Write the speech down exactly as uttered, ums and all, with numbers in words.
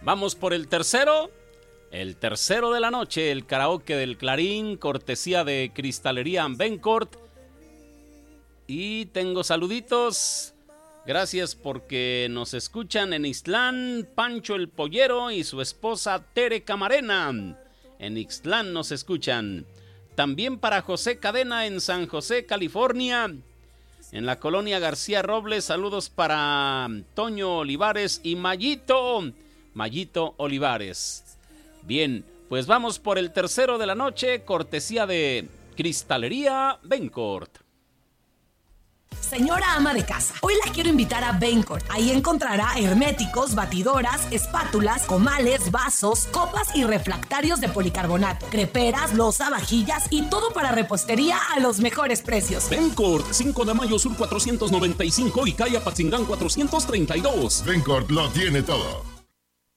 Vamos por el tercero. El tercero de la noche, el karaoke del Clarín, cortesía de Cristalería Bencourt. Y tengo saluditos. Gracias porque nos escuchan en Ixtlán, Pancho el Pollero y su esposa Tere Camarena. En Ixtlán nos escuchan. También para José Cadena en San José, California. En la colonia García Robles, saludos para Toño Olivares y Mayito. Mayito Olivares. Bien, pues vamos por el tercero de la noche, cortesía de Cristalería Bencourt. Señora ama de casa, hoy la quiero invitar a Bencourt. Ahí encontrará herméticos, batidoras, espátulas, comales, vasos, copas y refractarios de policarbonato, creperas, loza, vajillas y todo para repostería a los mejores precios. Bencourt, cinco de mayo sur cuatrocientos noventa y cinco y calle Apatzingán cuatrocientos treinta y dos. Bencourt lo tiene todo.